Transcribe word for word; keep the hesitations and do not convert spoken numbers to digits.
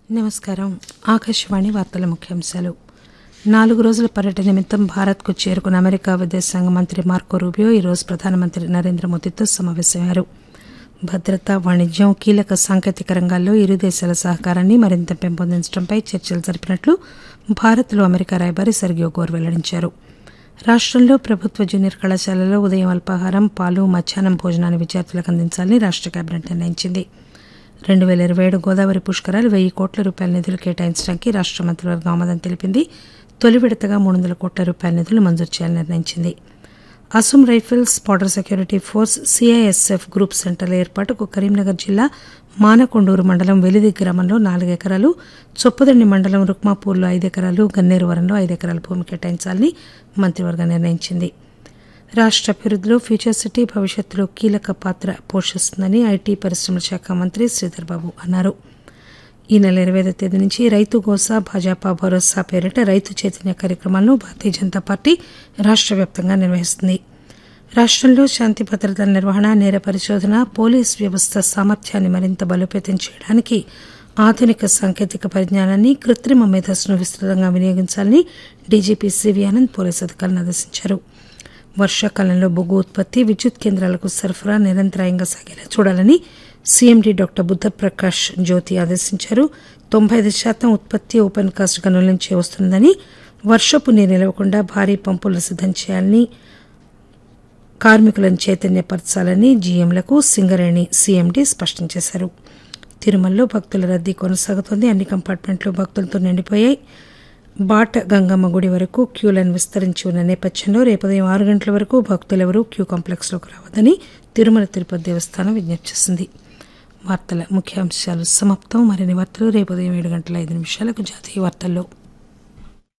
నమస్కారం. ఆకాశవాణి వార్తల ముఖ్యాంశాలు. నాలుగు రోజుల పర్యటన నిమిత్తం భారత్కు చేరుకున్న అమెరికా విదేశాంగ మంత్రి మార్కో రూబియో ఈరోజు ప్రధానమంత్రి నరేంద్ర మోదీతో సమావేశమయ్యారు. భద్రత, వాణిజ్యం, కీలక సాంకేతిక రంగాల్లో ఇరు దేశాల సహకారాన్ని మరింత పెంపొందించడంపై చర్చలు జరిపినట్లు భారత్లో అమెరికా రాయబారి సెర్గియో గోర్ వెల్లడించారు. రాష్టంలో ప్రభుత్వ జూనియర్ కళాశాలలో ఉదయం అల్పాహారం, పాలు, మధ్యాహ్నం భోజనాన్ని విద్యార్థులకు అందించాలని రాష్ట కేబినెట్ నిర్ణయించింది. రెండు పేల ఇరవై ఏడు గోదావరి పుష్కరాలు వెయ్యి కోట్ల రూపాయల నిధులు కేటాయించడానికి రాష్ట మంత్రివర్గం ఆమోదం తెలిపింది. తొలి విడతగా మూడు వందల కోట్ల రూపాయల నిధులు మంజూరు చేయాలని నిర్ణయించింది. Assam rifles, border security force, CISF group సెంటర్ల ఏర్పాటుకు కరీంనగర్ జిల్లా మానకొండూరు మండలం వెలిది గ్రామంలో నాలుగు ఎకరాలు, చొప్పదండి మండలం రుక్మాపూర్లో ఐదు ఎకరాలు, గన్నేరువరంలో ఐదు ఎకరాల భూమి కేటాయించాలని మంత్రివర్గం నిర్ణయించింది. రాష్ట అభివృద్దిలో ఫ్యూచర్ సిటీ భవిష్యత్తులో కీలక పాత్ర పోషిస్తుందని ఐటీ పరిశ్రమల శాఖ మంత్రి శ్రీధర్ బాబు అన్నారు. ఈ నెల ఇరవై ఐదో తేదీ నుంచి రైతు గోసా, భాజపా భరోసా పేరిట రైతు చైతన్య కార్యక్రమాలను భారతీయ జనతా పార్టీ రాష్ట వ్యాప్తంగా నిర్వహిస్తుంది. రాష్టంలో శాంతి భద్రతల నిర్వహణ, నేర పరిశోధన, పోలీసు వ్యవస్థ సామర్థ్యాన్ని మరింత బలోపేతం చేయడానికి ఆధునిక సాంకేతిక పరిజ్ఞానాన్ని, కృత్రిమ మేధస్సును విస్తృతంగా వినియోగించాలని డీజీపీ సివి ఆనంద్ పోలీసు అధికారులను ఆదేశించారు. వర్షాకాలంలో బొగ్గు ఉత్పత్తి, విద్యుత్ కేంద్రాలకు సరఫరా నిరంతరాయంగా సాగేలా చూడాలని సీఎండీ డాక్టర్ బుద్దప్రకాష్ జ్యోతి ఆదేశించారు. తొంభై ఐదు శాతం ఉత్పత్తి ఓపెన్ కాస్ట్ గనుల నుంచే వస్తుందని, వర్షపు నీరు నిలవకుండా భారీ పంపులు సిద్దం చేయాలని, కార్మికులను చైతన్యపరచాలని జీఎంలకు సింగరేణి సీఎండీ స్పష్టం చేశారు. తిరుమలలో భక్తుల రద్దీ కొనసాగుతోంది. అన్ని కంపార్ట్మెంట్లు భక్తులతో నిండిపోయాయి. బాట గంగమ్మ గుడి వరకు క్యూ లైన్ విస్తరించి ఉన్న నేపథ్యంలో రేపు ఉదయం ఆరు గంటల వరకు భక్తులెవరూ క్యూ కాంప్లెక్స్ లోకి రావద్దని తిరుమల తిరుపతి దేవస్థానం విజ్ఞప్తి చేసింది. వార్తల ముఖ్యాంశాలు సమాప్తం. మరిన్ని వార్తలు రేపు ఉదయం ఏడు గంటల ఐదు నిమిషాలకు జాతీయ వార్తల్లో.